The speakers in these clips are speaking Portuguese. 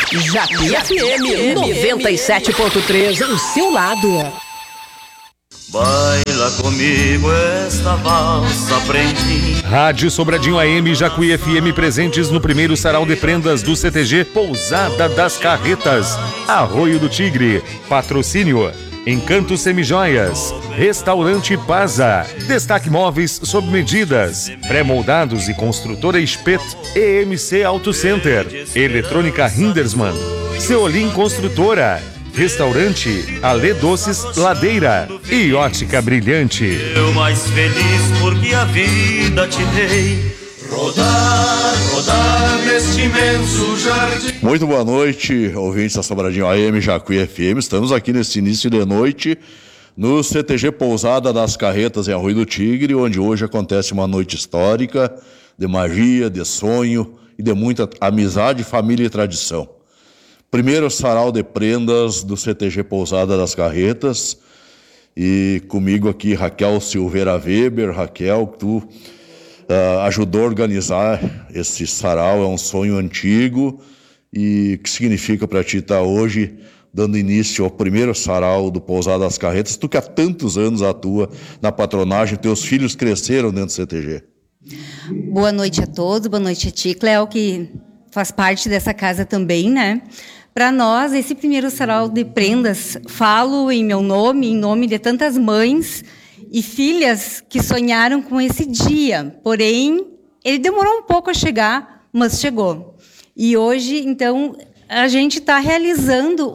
Jacuí FM 97.3, ao seu lado. Baila comigo esta valsa, aprendi. Rádio Sobradinho AM e Jacuí FM presentes no primeiro sarau de prendas do CTG Pousada das Carretas, Arroio do Tigre. Patrocínio Encanto Semijoias, Restaurante Paza, Destaque Móveis sob medidas, Pré-moldados e Construtora Spet, EMC Auto Center, Eletrônica Hindersmann, Ceolim Construtora, Restaurante Ale Doces Ladeira e Ótica Brilhante. Eu mais feliz porque a vida te dei. Rodar, rodar neste imenso jardim. Muito boa noite, ouvintes da Sobradinho AM, Jacuí FM. Estamos aqui nesse início de noite no CTG Pousada das Carretas em Arroio do Tigre, onde hoje acontece uma noite histórica de magia, de sonho e de muita amizade, família e tradição. Primeiro sarau de prendas do CTG Pousada das Carretas, e comigo aqui Raquel Silveira Weber. Raquel, tu ajudou a organizar esse sarau, é um sonho antigo. E o que significa para ti estar hoje dando início ao primeiro sarau do Pousada das Carretas, tu que há tantos anos atua na patronagem, teus filhos cresceram dentro do CTG. Boa noite a todos, boa noite a ti, Cléo, que faz parte dessa casa também, né? Para nós, esse primeiro sarau de prendas, falo em meu nome, em nome de tantas mães e filhas que sonharam com esse dia. Porém, ele demorou um pouco a chegar, mas chegou. E hoje, então, a gente está realizando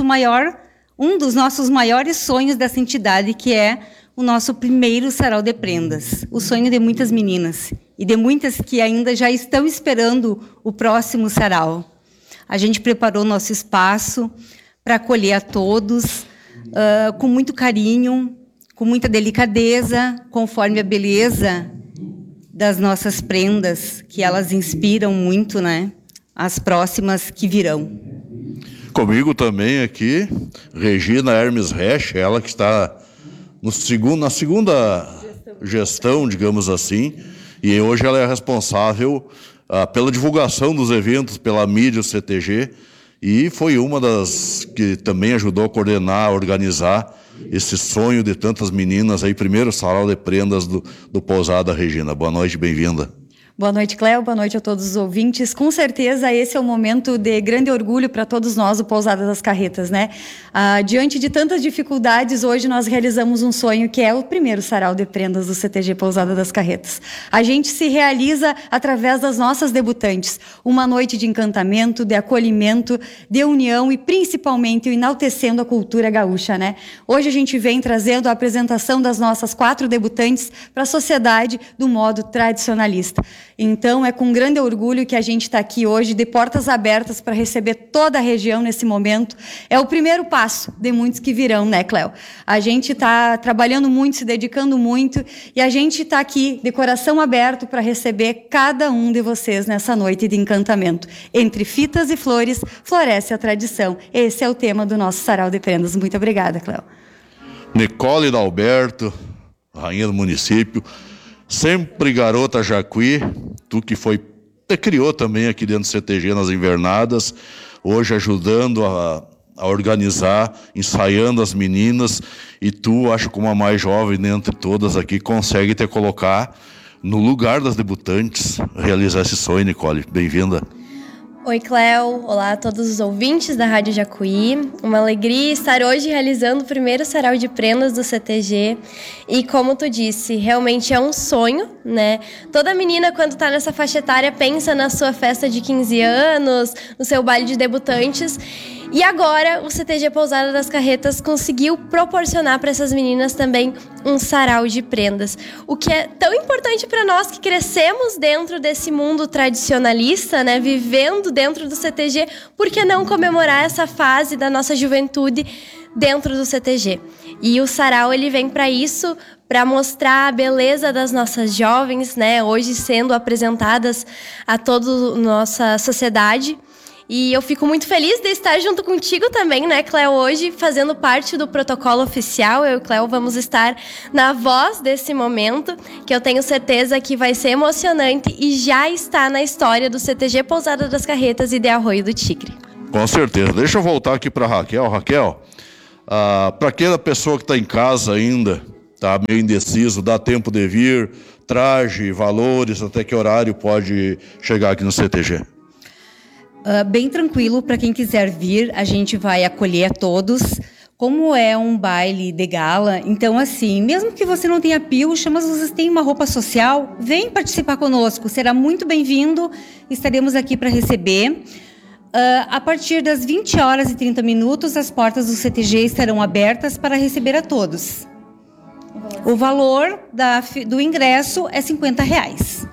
um dos nossos maiores sonhos dessa entidade, que é o nosso primeiro sarau de prendas. O sonho de muitas meninas e de muitas que ainda já estão esperando o próximo sarau. A gente preparou nosso espaço para acolher a todos, com muito carinho, com muita delicadeza, conforme a beleza das nossas prendas, que elas inspiram muito, né? As próximas que virão. Comigo também aqui, Regina Hermes Resch, ela que está na segunda gestão, digamos assim, e hoje ela é responsável pela divulgação dos eventos, pela mídia CTG, e foi uma das que também ajudou a coordenar, a organizar esse sonho de tantas meninas aí, primeiro sarau de prendas do Pousada. Regina, boa noite, bem-vinda. Boa noite, Cléo. Boa noite a todos os ouvintes. Com certeza, esse é um momento de grande orgulho para todos nós, o Pousada das Carretas, né? Diante de tantas dificuldades, hoje nós realizamos um sonho que é o primeiro sarau de prendas do CTG Pousada das Carretas. A gente se realiza através das nossas debutantes. Uma noite de encantamento, de acolhimento, de união e principalmente enaltecendo a cultura gaúcha, né? Hoje a gente vem trazendo a apresentação das nossas 4 debutantes para a sociedade do modo tradicionalista. Então, é com grande orgulho que a gente está aqui hoje, de portas abertas para receber toda a região nesse momento. É o primeiro passo de muitos que virão, né, Cléo? A gente está trabalhando muito, se dedicando muito, e a gente está aqui de coração aberto para receber cada um de vocês nessa noite de encantamento. Entre fitas e flores, floresce a tradição. Esse é o tema do nosso sarau de prendas. Muito obrigada, Cléo. Nicole Dalberto, rainha do município, sempre garota Jacuí, tu que criou também aqui dentro do CTG nas invernadas, hoje ajudando a organizar, ensaiando as meninas, e tu, acho como a mais jovem dentre todas aqui, consegue te colocar no lugar das debutantes, realizar esse sonho. Nicole, bem-vinda. Oi, Cléo. Olá a todos os ouvintes da Rádio Jacuí. Uma alegria estar hoje realizando o primeiro sarau de prendas do CTG. E como tu disse, realmente é um sonho, né? Toda menina, quando tá nessa faixa etária, pensa na sua festa de 15 anos, no seu baile de debutantes. E agora o CTG Pousada das Carretas conseguiu proporcionar para essas meninas também um sarau de prendas. O que é tão importante para nós que crescemos dentro desse mundo tradicionalista, né, vivendo dentro do CTG, por que não comemorar essa fase da nossa juventude dentro do CTG? E o sarau, ele vem para isso, para mostrar a beleza das nossas jovens, né, hoje sendo apresentadas a toda a nossa sociedade. E eu fico muito feliz de estar junto contigo também, né, Cléo, hoje fazendo parte do protocolo oficial. Eu e Cléo vamos estar na voz desse momento, que eu tenho certeza que vai ser emocionante e já está na história do CTG Pousada das Carretas e de Arroio do Tigre. Com certeza. Deixa eu voltar aqui para Raquel. Raquel, para aquela pessoa que está em casa ainda, está meio indeciso, dá tempo de vir, traje, valores, até que horário pode chegar aqui no CTG? Bem tranquilo, para quem quiser vir, a gente vai acolher a todos. Como é um baile de gala, então assim, mesmo que você não tenha pilcha, mas você tem uma roupa social, vem participar conosco, será muito bem-vindo, estaremos aqui para receber. A partir das 20 horas e 30 minutos, as portas do CTG estarão abertas para receber a todos. O valor do ingresso é R$50.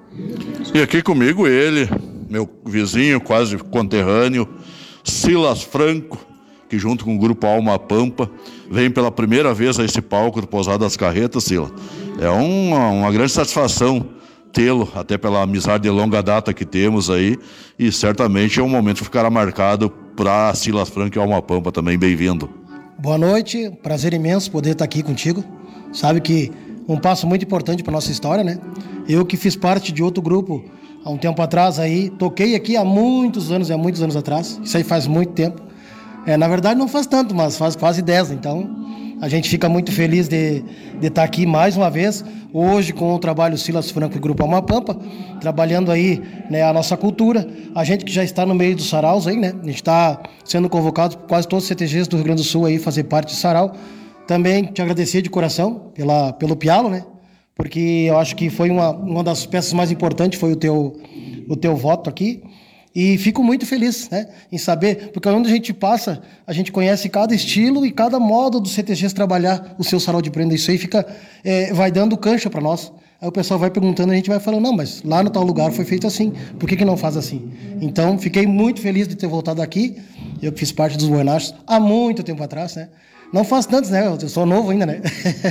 E aqui comigo ele, meu vizinho, quase conterrâneo, Silas Franco, que junto com o grupo Alma Pampa, vem pela primeira vez a esse palco do Pousada das Carretas, Silas. É uma grande satisfação tê-lo, até pela amizade de longa data que temos aí, e certamente é um momento que ficará marcado para Silas Franco e Alma Pampa também. Bem-vindo. Boa noite, prazer imenso poder estar aqui contigo. Sabe que um passo muito importante para nossa história, né? Eu que fiz parte de outro grupo há um tempo atrás aí, toquei aqui há muitos anos atrás, isso aí faz muito tempo. Na verdade não faz tanto, mas faz quase 10, então a gente fica muito feliz de estar aqui mais uma vez, hoje com o trabalho Silas Franco e Grupo Alma Pampa, trabalhando aí, né, a nossa cultura, a gente que já está no meio dos saraus aí, né, a gente está sendo convocado por quase todos os CTGs do Rio Grande do Sul aí fazer parte do sarau. Também te agradecer de coração pelo pialo, né, porque eu acho que foi uma das peças mais importantes, foi o teu voto aqui. E fico muito feliz, né, em saber, porque onde a gente passa, a gente conhece cada estilo e cada modo dos CTGs trabalhar o seu sarau de prenda. Isso aí vai dando cancha para nós. Aí o pessoal vai perguntando, a gente vai falando, não, mas lá no tal lugar foi feito assim, por que não faz assim? Então, fiquei muito feliz de ter voltado aqui. Eu que fiz parte dos Buenachos há muito tempo atrás, né? Não faz tantos, né? Eu sou novo ainda, né?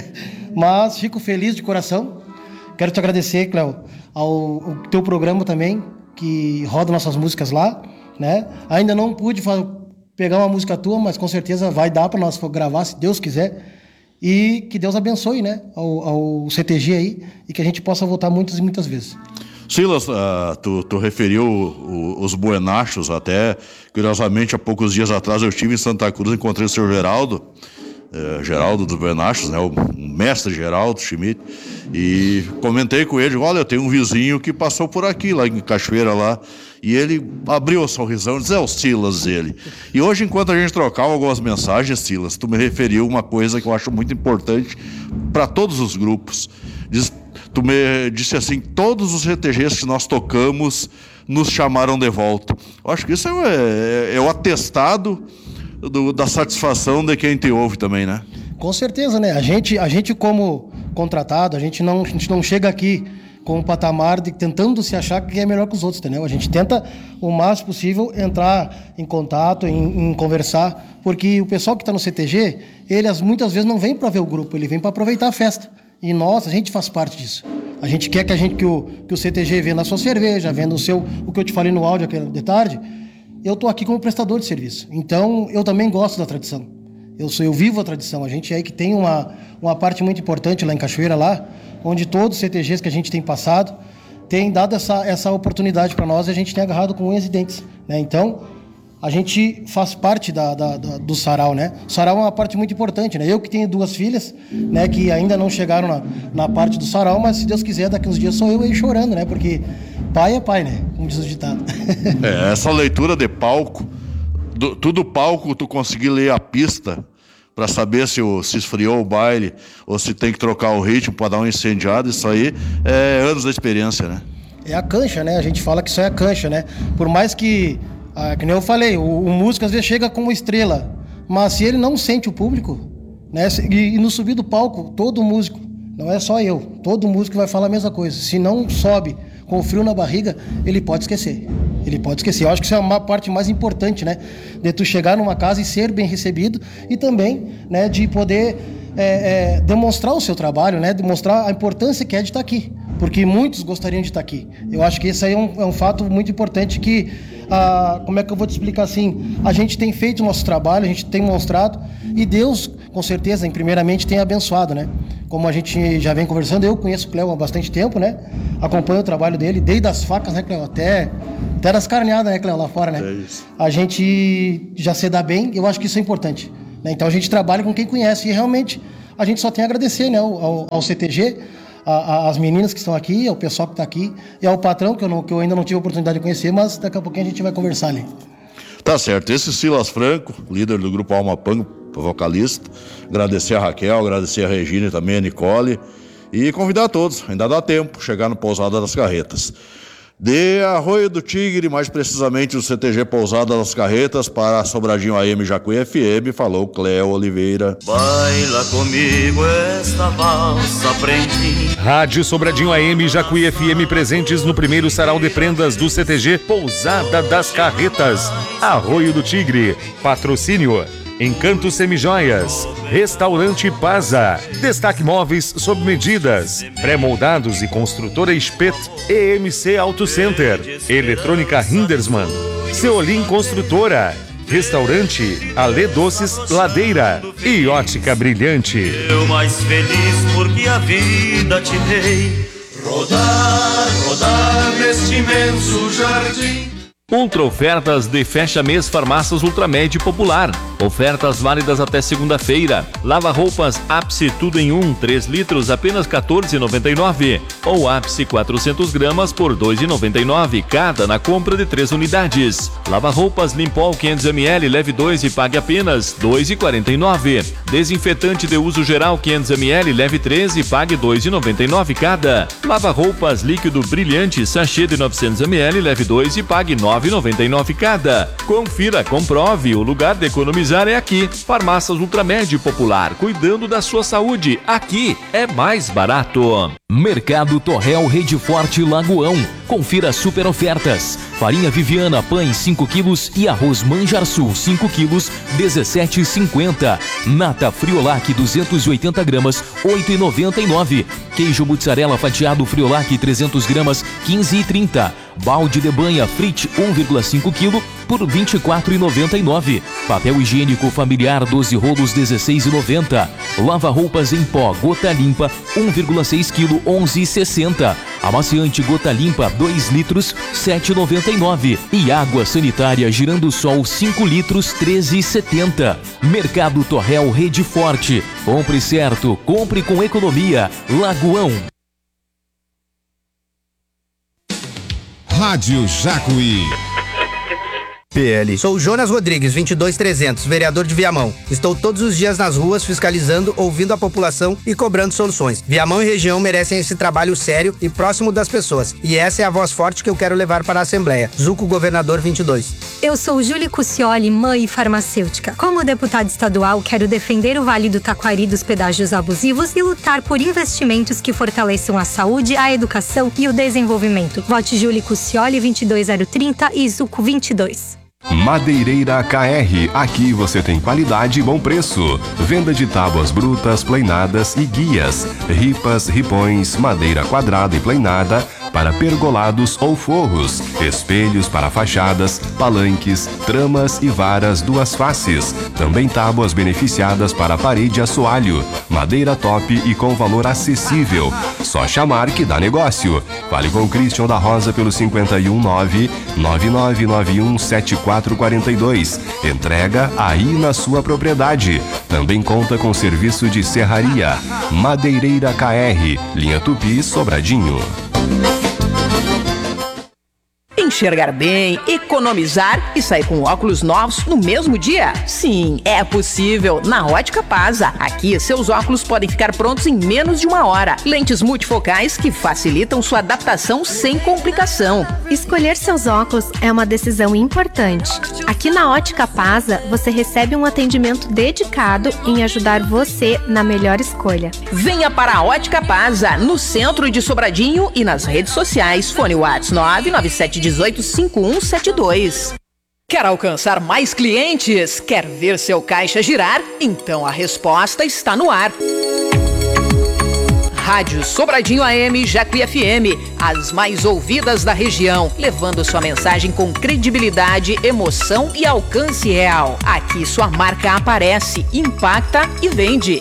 Mas fico feliz de coração. Quero te agradecer, Cléo, ao teu programa também, que roda nossas músicas lá, né? Ainda não pude pegar uma música tua, mas com certeza vai dar para nós gravar, se Deus quiser. E que Deus abençoe, né, ao CTG aí, e que a gente possa voltar muitas e muitas vezes. Silas, tu referiu os Buenachos, até curiosamente há poucos dias atrás eu estive em Santa Cruz, encontrei o seu Geraldo dos Buenachos, né, o mestre Geraldo Schmidt, e comentei com ele, olha, eu tenho um vizinho que passou por aqui, lá em Cachoeira, lá, e ele abriu o sorrisão e disse, é o Silas, ele. E hoje, enquanto a gente trocava algumas mensagens, Silas, tu me referiu uma coisa que eu acho muito importante para todos os grupos. Tu me disse assim, todos os CTGs que nós tocamos nos chamaram de volta. Eu acho que isso é o atestado da satisfação de quem te ouve também, né? Com certeza, né? A gente como contratado, a gente não chega aqui com um patamar de tentando se achar que é melhor que os outros, entendeu? A gente tenta o máximo possível entrar em contato, em conversar, porque o pessoal que está no CTG, eles muitas vezes não vem para ver o grupo, ele vem para aproveitar a festa. E nós, a gente faz parte disso. A gente quer que o CTG venda a sua cerveja, venda o que eu te falei no áudio aquele de tarde. Eu estou aqui como prestador de serviço. Então, eu também gosto da tradição. Eu vivo a tradição. A gente aí que tem uma parte muito importante lá em Cachoeira, lá, onde todos os CTGs que a gente tem passado têm dado essa oportunidade para nós e a gente tem agarrado com unhas e dentes, né? Então, a gente faz parte do sarau, né? O sarau é uma parte muito importante, né? Eu que tenho 2 filhas, né, que ainda não chegaram na parte do sarau, mas se Deus quiser, daqui uns dias sou eu aí chorando, né? Porque pai é pai, né? Como diz o ditado. Essa leitura de palco, tudo palco, tu conseguir ler a pista para saber se esfriou o baile ou se tem que trocar o ritmo para dar uma incendiada, isso aí é anos da experiência, né? É a cancha, né? A gente fala que isso é a cancha, né? Por mais que nem eu falei, o músico às vezes chega como estrela, mas se ele não sente o público, né? E no subir do palco, todo músico, não é só eu, todo músico vai falar a mesma coisa. Se não sobe com o frio na barriga, ele pode esquecer. Eu acho que isso é uma parte mais importante, né? De tu chegar numa casa e ser bem recebido e também, né, de poder demonstrar o seu trabalho, né? Demonstrar a importância que é de estar aqui. Porque muitos gostariam de estar aqui. Eu acho que esse aí é um fato muito importante que, como é que eu vou te explicar assim? A gente tem feito o nosso trabalho, a gente tem mostrado, e Deus, com certeza, primeiramente, tem abençoado, né? Como a gente já vem conversando, eu conheço o Cléo há bastante tempo, né? Acompanho o trabalho dele, desde as facas, né, Cléo? Até das carneadas, né, Cléo, lá fora, né? É isso. A gente já se dá bem, eu acho que isso é importante, né? Então a gente trabalha com quem conhece e realmente a gente só tem a agradecer, né, ao CTG, as meninas que estão aqui, ao pessoal que está aqui e ao patrão, que eu ainda não tive a oportunidade de conhecer, mas daqui a pouquinho a gente vai conversar ali. Tá certo. Esse Silas Franco, líder do grupo Alma Pango, vocalista. Agradecer a Raquel, agradecer a Regina e também a Nicole. E convidar a todos, ainda dá tempo, chegar no Pousada das Carretas. De Arroio do Tigre, mais precisamente o CTG Pousada das Carretas, para Sobradinho AM Jacuí FM, falou Cléo Oliveira. Baila comigo esta valsa, aprendi. Rádio Sobradinho AM Jacuí FM presentes no primeiro sarau de prendas do CTG Pousada das Carretas. Arroio do Tigre. Patrocínio Encanto Semijoias, Restaurante Paza, Destaque Móveis sob medidas, Pré-moldados e Construtora Spet, EMC Auto Center, Eletrônica Hindersmann, Ceolim Construtora, Restaurante Ale Doces Ladeira e Ótica Brilhante. Eu mais feliz porque a vida te dei, rodar, rodar neste imenso jardim. Ultra ofertas de fecha-mês Farmácias Ultramed Popular. Ofertas válidas até segunda-feira. Lava-roupas Ápice Tudo em 1, 3 litros, apenas R$ 14,99. Ou Ápice 400 gramas por R$ 2,99 cada na compra de 3 unidades. Lava-roupas Limpol 500 ml, leve 2 e pague apenas R$ 2,49. Desinfetante de uso geral 500 ml, leve 3 e pague R$ 2,99 cada. Lava-roupas líquido brilhante sachê de 900 ml, leve 2 e pague R$ 9,99 cada. Confira, comprove, o lugar de economizar é aqui. Farmácias Ultramed Popular, cuidando da sua saúde. Aqui é mais barato. Mercado Torrel Rede Forte Lagoão. Confira super ofertas. Farinha Viviana Pães 5 quilos e arroz Manjar Sul 5 quilos, R$ 17,50. Nata Friolac 280 gramas, R$ 8,99. Queijo mussarela fatiado Friolac 300 gramas, R$ 15,30. Balde de banha Frit 1,5 kg por R$ 24,99. Papel higiênico familiar 12 rolos R$ 16,90. Lava-roupas em pó Gota Limpa 1,6 kg, R$ 11,60. Amaciante Gota Limpa 2 litros, R$ 7,99. E água sanitária Girando Sol 5 litros, R$ 13,70. Mercado Torrel Rede Forte. Compre certo, compre com economia. Lagoão. Rádio Jacuí. PL. Sou Jonas Rodrigues, 22300, vereador de Viamão. Estou todos os dias nas ruas fiscalizando, ouvindo a população e cobrando soluções. Viamão e região merecem esse trabalho sério e próximo das pessoas. E essa é a voz forte que eu quero levar para a Assembleia. Zuco, governador 22. Eu sou Júlia Cucioli, mãe farmacêutica. Como deputada estadual, quero defender o Vale do Taquari dos pedágios abusivos e lutar por investimentos que fortaleçam a saúde, a educação e o desenvolvimento. Vote Júlia Cucioli, 22030 e Zuco 22. Madeireira KR, aqui você tem qualidade e bom preço. Venda de tábuas brutas, pleinadas e guias, ripas, ripões, madeira quadrada e pleinada para pergolados ou forros, espelhos para fachadas, palanques, tramas e varas duas faces. Também tábuas beneficiadas para parede assoalho, madeira top e com valor acessível. Só chamar que dá negócio. Fale com o Christian da Rosa pelo 519-9991-7442. Entrega aí na sua propriedade. Também conta com serviço de serraria. Madeireira KR, linha Tupi, Sobradinho. Enxergar bem, economizar e sair com óculos novos no mesmo dia? Sim, é possível na Ótica Paza. Aqui, seus óculos podem ficar prontos em menos de 1 hora. Lentes multifocais que facilitam sua adaptação sem complicação. Escolher seus óculos é uma decisão importante. Aqui na Ótica Paza, você recebe um atendimento dedicado em ajudar você na melhor escolha. Venha para a Ótica Paza, no centro de Sobradinho e nas redes sociais. Fone WhatsApp 997185172. Quer alcançar mais clientes? Quer ver seu caixa girar? Então a resposta está no ar. Rádio Sobradinho AM Jacuí FM, as mais ouvidas da região, levando sua mensagem com credibilidade, emoção e alcance real. Aqui sua marca aparece, impacta e vende.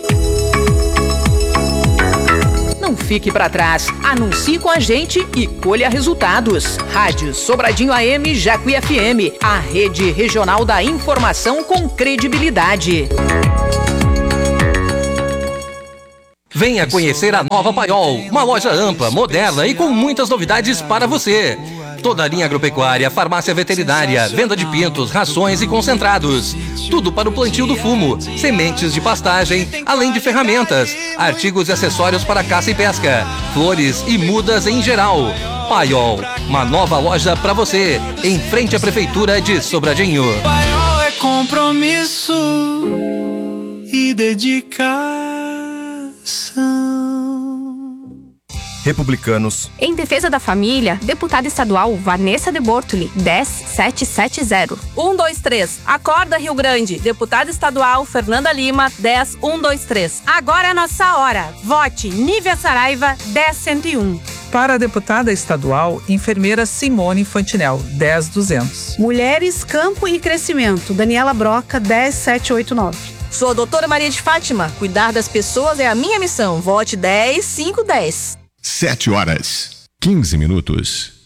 Não fique para trás, anuncie com a gente e colha resultados. Rádio Sobradinho AM Jacuí FM, a rede regional da informação com credibilidade. Venha conhecer a nova Paiol, uma loja ampla, moderna e com muitas novidades para você. Toda a linha agropecuária, farmácia veterinária, venda de pintos, rações e concentrados. Tudo para o plantio do fumo, sementes de pastagem, além de ferramentas, artigos e acessórios para caça e pesca, flores e mudas em geral. Paiol, uma nova loja para você, em frente à Prefeitura de Sobradinho. Paiol é compromisso e dedicação. Republicanos. Em defesa da família, deputada estadual Vanessa de Bortoli, 10770. 123. Acorda, Rio Grande. Deputada estadual Fernanda Lima, 10123. Agora é a nossa hora. Vote Nívia Saraiva, 10101. Para a deputada estadual, enfermeira Simone Fantinel, 10200. Mulheres, Campo e Crescimento, Daniela Broca, 10789. Sou a doutora Maria de Fátima. Cuidar das pessoas é a minha missão. Vote 10510. 7 horas, 15 minutos.